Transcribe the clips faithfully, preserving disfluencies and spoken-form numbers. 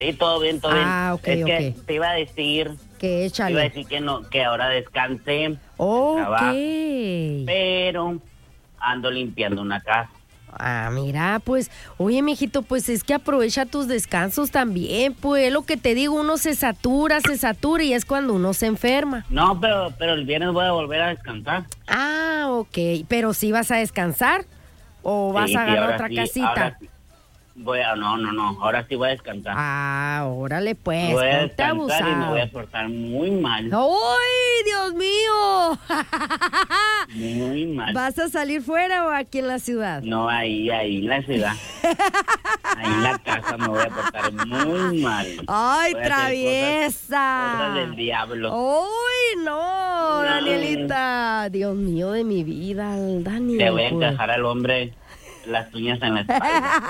Sí, todo bien, todo bien. Ah, ok, es que ok. te iba a decir, Que te iba a échale. decir que no, que ahora descansé del Ok. trabajo, pero ando limpiando una casa. Ah, mira, pues, oye, mijito, pues es que aprovecha tus descansos también, pues, es lo que te digo, uno se satura, se satura y es cuando uno se enferma. No, pero, pero el viernes voy a volver a descansar. Ah, ok, pero ¿sí vas a descansar o vas Sí, a sí, agarrar ahora otra sí, casita? ahora sí. Voy a, no, no, no, ahora sí voy a descansar. Ah, órale, pues, Voy a ponte descansar y me voy abusado. a portar muy mal, ¡Ay, Dios mío! muy mal. ¿Vas a salir fuera o aquí en la ciudad? No, ahí, ahí en la ciudad. Ahí en la casa me voy a portar muy mal. ¡Ay, Voy a hacer cosas, traviesa! cosas del diablo. ¡Ay, no, No. Danielita! Dios mío de mi vida, Daniel. Le voy a pues. encajar al hombre las uñas en la espalda.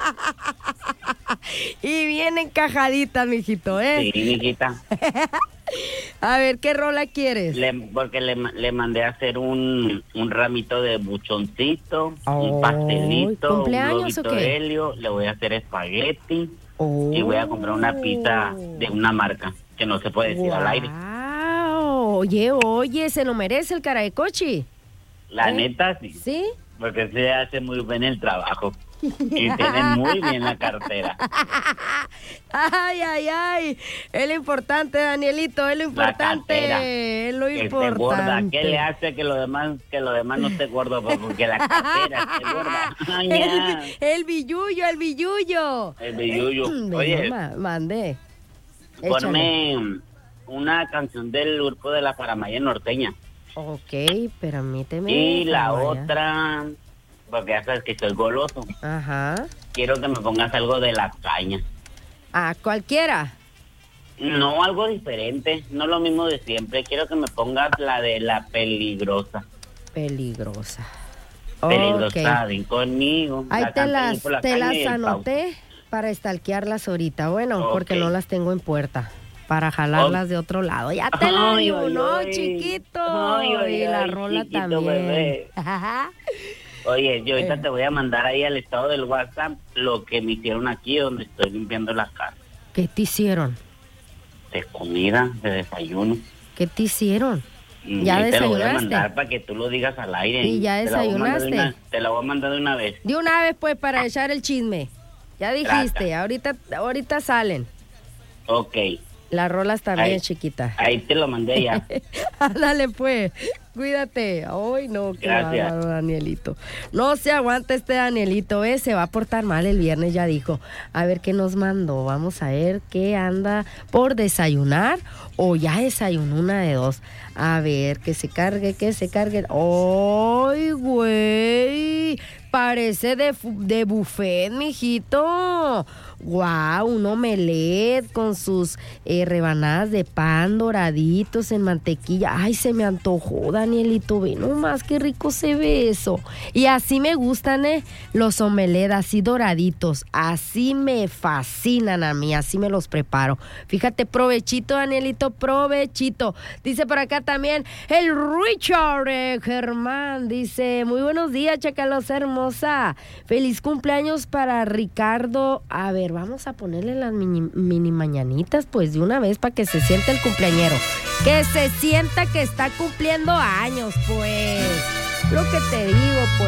Y bien encajadita, mijito, ¿eh? Sí, mijita. A ver, ¿qué rola quieres? Le, porque le, ma- le mandé a hacer un, un ramito de buchoncito, Oh, un pastelito, un ¿cumpleaños globito o qué? de helio, le voy a hacer espagueti Oh. y voy a comprar una pizza de una marca que no se puede decir al aire. Wow. Oye, oye, se lo merece el caracochi. La ¿Eh? neta, sí, ¿Sí? porque se hace muy bien el trabajo y tiene muy bien la cartera. Ay, ay, ay. Es lo importante, Danielito, es lo importante. cartera. Es lo Que esté gorda, importante. ¿qué le hace que lo demás que lo demás no esté gordo? Pues porque la cartera esté gorda. Ay, ya. El, el billuyo, el billuyo. El billuyo. Ven, Oye, ma- mande. Échale. ponme una canción del grupo de la Faramaya Norteña. Ok, permíteme. Y la Faramaya. otra, porque ya sabes que soy goloso, Ajá. quiero que me pongas algo de la caña. Ah, cualquiera. No, algo diferente, no lo mismo de siempre. Quiero que me pongas la de la peligrosa. Peligrosa. Peligrosa, Ok. ven conmigo. Ahí La te canta ahí las, por la te caña las y el Pau. anoté para stalkearlas ahorita. Bueno, porque Ok. no las tengo en puerta. Para jalarlas de otro lado. Ya te la Ay, di ay, uno, ay. chiquito. Ay, ay, y la ay, rola chiquito también. bebé. Oye, yo ahorita Eh. te voy a mandar ahí al estado del WhatsApp lo que me hicieron aquí donde estoy limpiando la casa. ¿Qué te hicieron? De comida, de desayuno. ¿Qué te hicieron? Mm, ¿Ya y te lo voy a desayunaste? mandar para que tú lo digas al aire. ¿Y ya Te la voy a mandar de desayunaste? una- Te la voy a mandar de una vez. De una vez, pues, para echar el chisme. Ya dijiste, ahorita, ahorita salen. Ok, Las rolas también, Ahí. chiquita. ahí te lo mandé ya. Ándale, pues. Cuídate. Ay, no, qué Gracias. bárbaro, Danielito. No se aguanta este Danielito, ¿eh? Se va a portar mal el viernes, ya dijo. A ver qué nos mandó. Vamos a ver qué anda por desayunar o ya desayunó, una de dos. A ver, que se cargue, que se cargue. ¡Ay, güey! Parece de, fu- de buffet, mijito. Guau, un omelette con sus eh, rebanadas de pan doraditos en mantequilla. Ay, se me antojó, Danielito. Ve nomás qué rico se ve eso. Y así me gustan, ¿eh? Los omelettes así doraditos. Así me fascinan a mí. Así me los preparo. Fíjate, provechito, Danielito, provechito. Dice por acá también el Richard eh, Germán. Dice, muy buenos días, chacalosa hermosa. Feliz cumpleaños para Ricardo. A ver, vamos a ponerle las mini, mini mañanitas, pues de una vez, para que se sienta el cumpleañero. Que se sienta que está cumpliendo años, pues. Lo que te digo, pues.